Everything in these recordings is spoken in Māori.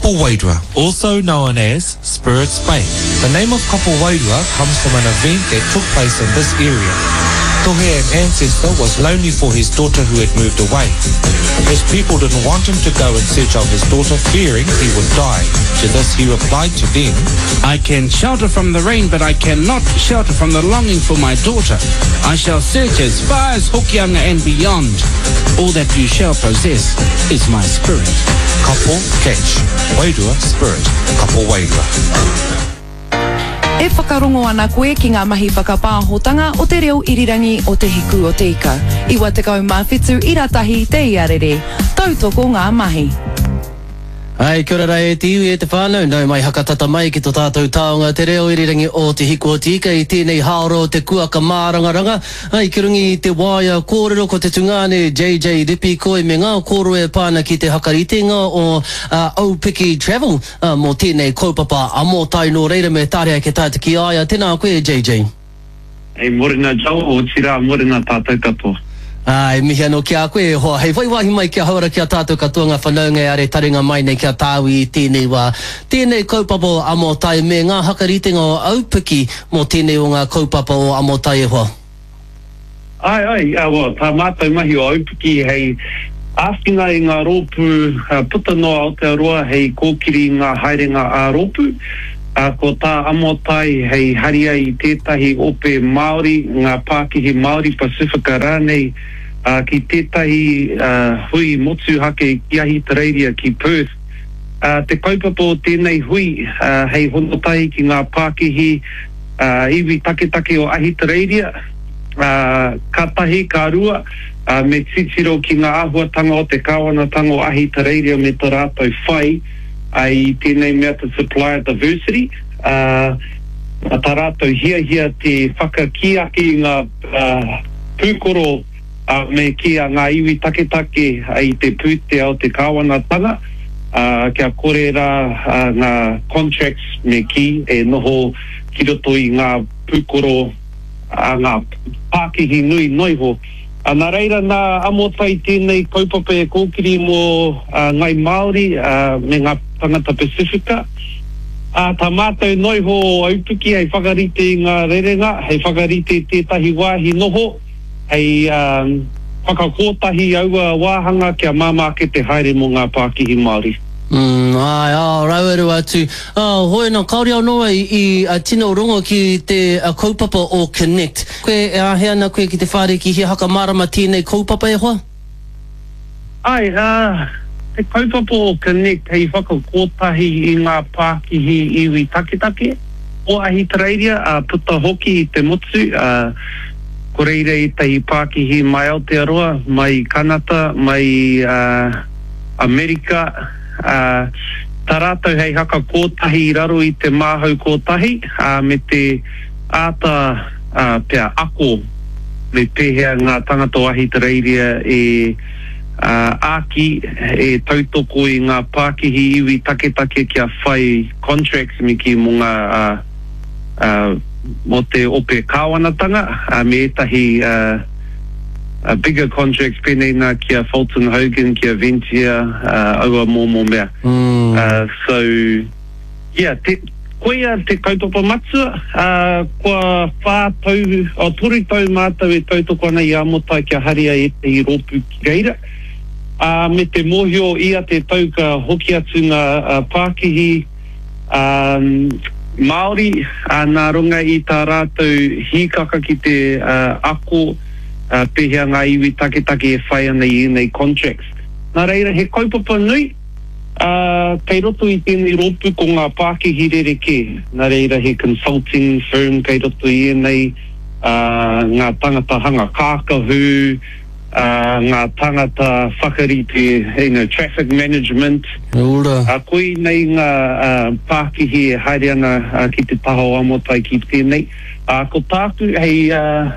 Kapo Wairua, also known as Spirit's Bay. The name of Kapo Wairua comes from an event that took place in this area. Tohe, an ancestor, was lonely for his daughter who had moved away. His people didn't want him to go in search of his daughter, fearing he would die. To this he replied to them, I can shelter from the rain, but I cannot shelter from the longing for my daughter. I shall search as far as Hokianga and beyond. All that you shall possess is my spirit. Kapo catch, Wairua spirit, Kapo Wairua. E whakarongo ana koe ki ngā mahi whakapāhotanga o te reo irirangi o te hiku o te ika. Iwa te kau mawhitu iratahi te iarere. Tautoko ngā mahi. Ai, kia ora e te iwi e te whānau, nau mai hakatata mai ki tō tātou taonga te reo irirangi o te hiku o te ika i tēnei haoro te kuaka mārangaranga. Ai, ki rungi te waia kōrero ko te tungane JJ Ripi koe me ngā kōroe pāna ki te hakaritenga o Aupiki Travel mō tēnei kaupapa amo tai no reira me tārea ke tāta ki aia. Tēnā koe JJ. Hei morena jau o tira morena tātou katoa. Ai, mihi anō kia koe hoa. Hei waiwahi mai kia haura kia tātou katoa ngā whanaunga are taringa mai nei kia tāwi i tēnei wā. Tēnei kaupapa o amo tai me ngā hakaritenga o Aupiki mō tēnei o ngā kaupapa o amo tai e hoa. Tā mātou mahi o Aupiki hei āwhinga i ngā rōpu puta no Aotearoa hei kōkiri ngā haerenga a rōpu. Ko tā amo tai hei haria i tētahi ope Māori, ngā Pākihi Māori Pasifika rānei ki tētahi hui motu hake ki ahi Tareiria ki Perth. Te kaupapa o tēnei hui hei honotahi ki ngā Pākihi iwi take o ahi Tareiria, ka tahi, ka rua, me titiro ki ngā āhuatanga o te kāwanatanga o ahi Tareiria me tō rātou whai, ai tēnei mea te supplier diversity. Tā rātou hia te whakakiaki ngā pūkoro me kia ngā iwi take ai te pūtea o te kāwanatanga. Kia kore rā ngā contracts me ki e noho ki roto i ngā pūkoro ngā Pākihi nui ho. Nā reira nā amotai tēnei kaupapa e kōkiri mō ngai Māori me ngā tangata Pasifika. Tā mātou noi ho Aupiki hei whakarite i ngā rerenga, hei whakarite tētahi wāhi noho, hei whakakotahi aua wāhanga kia māmake te haere mō ngā Pākihi Māori. Raueru atu. Hoi nā kaori au noa i tino rongo ki te kaupapa o Connect. Koe e aheana koe ki te whare ki hia haka marama tēnei kaupapa e hoa? Te kaupapa o Connect hei whakakotahi i ngā Pākihi iwi take o ahi Tareiria, puta hoki i te motu, ko reira i tei Pākihi mai Aotearoa, mai Kanata, mai Amerika. Tā rātou hei haka kōtahi i raro i te māhau kōtahi me te āta pia ako me pēhea ngā tangata o ahi Tareiria e āki e tautoko i ngā Pākihi iwi take kia whai contracts me ki mō ngā mo te ope kāwanatanga me etahi bigger contracts pēnei nā kia Fulton Hogan, kia Ventia, aua mō mea. So, yeah, koia te kaupapa matua, kua whātau, o tori tau mātau e tautoko ana i amotai kia haria e te i rōpu ki reira. Me te mōhio ia te tauka hoki atu ngā Pākihi Māori, nā runga i tā rātou hikaka ki te ako, pehea ngā iwi take e whai ana i nei contracts. Nā reira, he kaupapa nui, kei roto i tēnei rōpu ko ngā Pākihi rereke. Nā reira, he consulting firm kei roto i nei, ngā tangata hanga kākahu, ngā tangata whakarite, traffic management. Koe nei ngā Pākihi e haere ana ki te taho amotai ki tēnei. Ko tāku, hei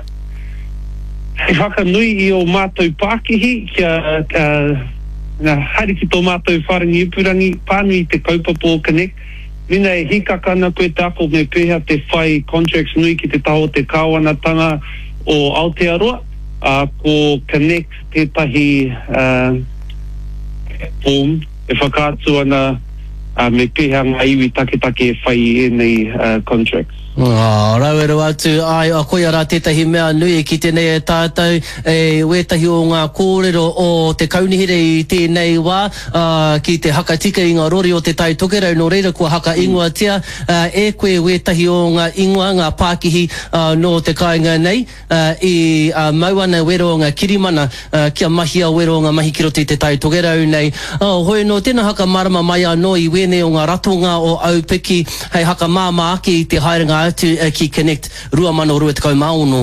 whakanui i o mātou Pākihi kia haere ki tō mātou wharangi upurangi pānui te kaupapa o Connect. Mina e hikaka ana koe te ako me pēhea te whai contracts nui ki te taho te kāwanatanga o Aotearoa. Ko Connect tētahi form e whakaatu ana me pēhea ngā iwi take whai e nei contracts. Rauero atu, ai, a koe ara tētahi mea nui ki tēnei e tātou, wētahi o ngā kōrero o te kaunihere i tēnei wā, ki te hakatika i ngā rori o te tai tokerau, no reira kua haka ingoa tia, e koe wētahi o ngā ingoa, ngā Pākihi no te kāinga nei, i mauana wero o ngā kirimana, kia mahia wero o ngā mahi ki roto i te tai tokerau nei. Hoi no tēnā haka marama mai anō i wene o ngā ratonga o Aupiki, hei haka māma ake i te haerenga atu ki Connect rua mano rua te kaumaono.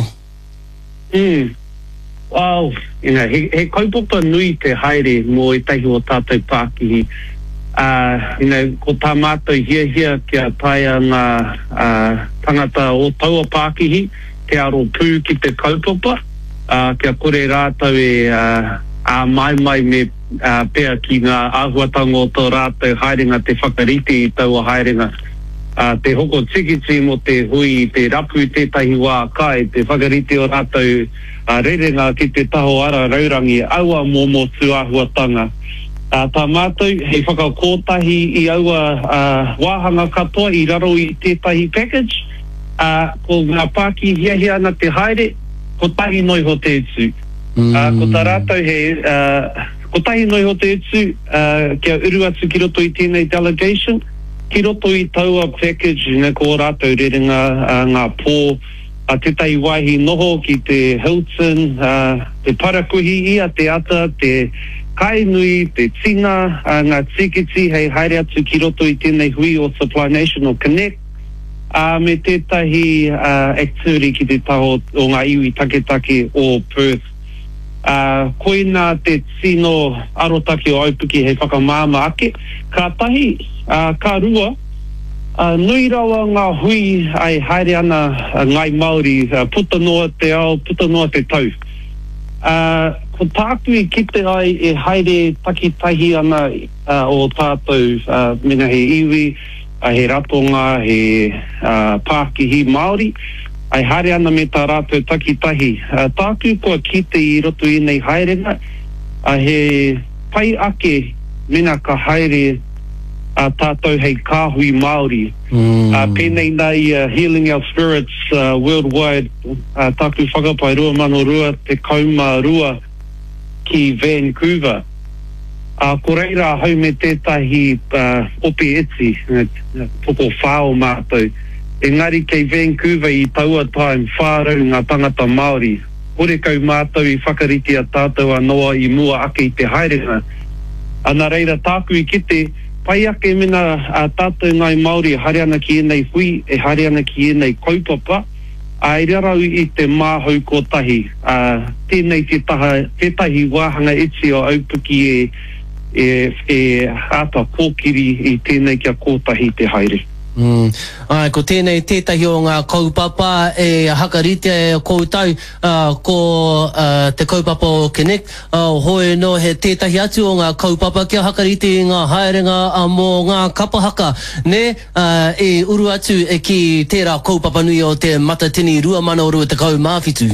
Wow, he kaupapa nui te haere mō e tahi o tātou Pākihi. Ko tā mātou hia kia taia ngā tangata o taua Pākihi, te aro pū ki te kaupapa, kia kore rātou e mai me pēr ki ngā āhuatanga o tō rātou haerenga te whakarite i taua haerenga. Te hoko tikiti mo te hui, te rapu tētahi wā kai, te whakarite o rātou rerenga ki te taho ara raurangi aua mō tuahuatanga. Tā mātou, hei whakakōtahi i aua wāhanga katoa i raro i tētahi package, ko ngā Pāki hia ana te haere, ko tahi noi ho te etu. Ko tā rātou ko tahi noi ho te etu, kia uru atu ki roto i tēnei delegation, ki roto i taua package, ko rātou rerenga ngā pō, tētahi waihi noho ki te Hilton, te Parakuhi ia, te ata, te Kainui, te Tina, ngā tikiti, hei haere atu ki roto i tēnei hui o Supply Nation o Connect, me tētahi activity ki te taho o ngā iwi take o Perth. Koina te tino arotaki o Aupiki hei whakamāma ake, ka tahi, ka rua, nui rawa ngā hui ai haere ana ngai Māori, puta noa te ao, puta noa te tau. Ko tāku i kite ai e haere takitahi ana o tātou, mena he iwi, he ratonga, he Pākihi Māori, ai haere ana me tā rātou takitahi. Tāku kua kite i roto i nei haerenga, he pai ake mena ka haere tātou hei kāhui Māori. Pēnei nei Healing Our Spirits Worldwide, tāku whakapai rua mano rua te kauma rua ki Vancouver. Ko reira hau me tētahi ope eti, toko whao mātou. Engari kei Vancouver i taua time whārau ngā tangata Māori. Ore kau mātou i whakariti a tātou anoa i mua ake i te haerenga. Ana reira tāku i kite, pai ake mena tātou ngai Māori haere ana ki enei hui, e haere ana ki enei kaupapa, ai rarau i te māhau kotahi. Tēnei tētahi wāhanga eti o Aupiki e ata kōkiri i tēnei kia kotahi te haere. Ai, ko tēnei tētahi o ngā kaupapa e hakarite koutau ko te kaupapa o Connect. Hoi no he tētahi atu o ngā kaupapa kia hakarite i ngā haerenga mō ngā kapahaka. Ne, e uru atu ki tērā kaupapa nui o te matatini rua mano rua te kau māwhitu.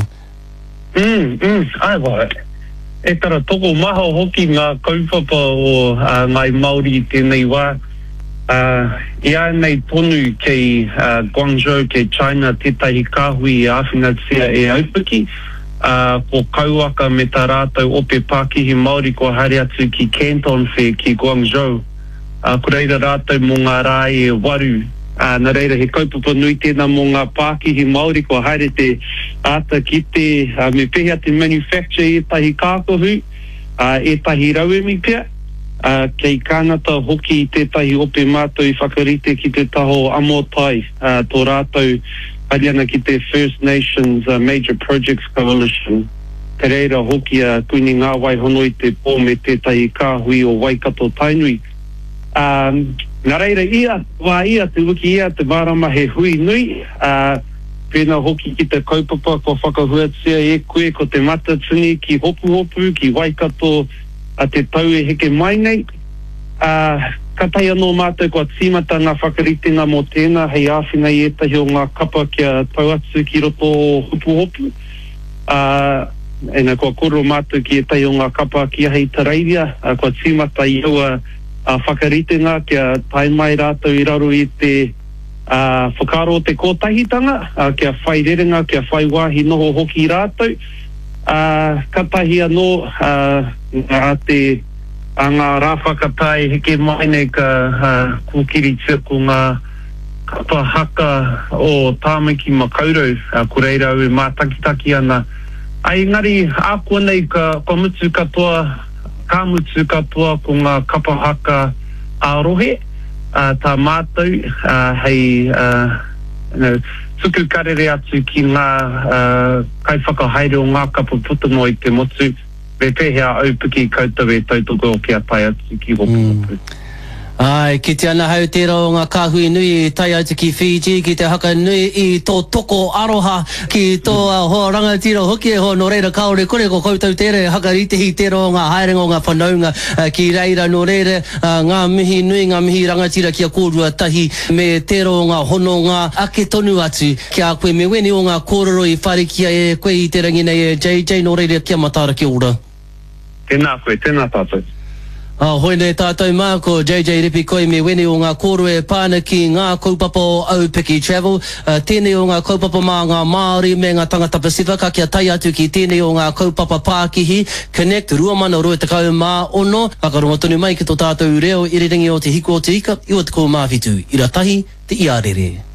Ai wā. E tara toko maha hoki ngā kaupapa o ngai Māori tēnei wā. Ia nei tonu kei Guangzhou, kei China, tētahi kāhui i āwhinatia e Aupiki. Ko kauaka me tā rātou ope Pākihi Māori ko haere atu ki Canton Fair ki Guangzhou. Ko reira rātou mō ngā rā e waru. Nā reira he kaupapa nui tēnā mō ngā Pākihi Māori ko haere te ata ki te me pehea te manufacture e tahi kākohu, e tahi rauemi pia. Kei kānata hoki i tētahi ope mātou i whakarite ki te taho Amotai, tō rātou hariana ki te First Nations Major Projects Coalition. Te reira hoki kuini ngā waihono i te pō me tētahi kāhui o Waikato Tainui. Nā reira ia te wiki ia te marama he hui nui, pēnā hoki ki te kaupapa ko whakahuatia e koe ko te matatini ki hopu, ki Waikato, te tau e heke mai nei. Ka tai anō mātou kua tīmata ngā whakaritenga mō tēnā, hei āwhina i etahi o ngā kapa kia tau atu ki roto hopu. Kua koro mātou ki etahi o ngā kapa ki ahei tarairia, kua tīmata i aua whakaritenga kia tai mai rātou I raro I te whakaro te kōtahitanga, kia whai rerenga, kia whai wāhi noho hoki rātou. Katahi anō ngā rāwhakatai heke mai nei ka kūkiri tia ko ngā kapa haka o tāmaki makaurau, ko reira au mātakitaki ana. Ai ngari ākua nei ka mutu katoa, ka mutu katoa ko ngā kapa haka ārohe, tā mātou hei tuku karere atu ki ngā kai whakahaere o ngā kapa putano I te motu, me pehea aupiki kautau tautoko o kia tai atu ki hopu. Ai, ki te ana hau tērā o ngā kāhui nui tai atu ki Fiji, ki te haka nui I tō toko aroha, ki tō ho rangatira hoki ho no reira kaore kore ko koutou tere haka ritehi tērā o ngā haerenga o ngā whanaunga ki reira no reire ngā mihi nui, ngā mihi rangatira kia kōrua tahi me tērā o ngā hono ngā ake tonu atu kia koe me weni o ngā kōrero I whare kia e koe I te rangi nei e JJ no reire kia matara ki ora. Tēnā koe, tēnā tātou. Hoi nei tātou mā ko JJ Ripi koe me weni o ngā kōrue pāna ki ngā kaupapa o Aupiki Travel. Tēnei o ngā kaupapa mā ngā Māori me ngā tangata Pasifika kia tai atu ki tēnei o ngā kaupapa Pākihi. Connect 2,2 mā ono. Whakarongo tonu mai ki tō tātou reo irirangi o te hiku o te ika. Iwa te ko mawhitu. Ira tahi te iarere.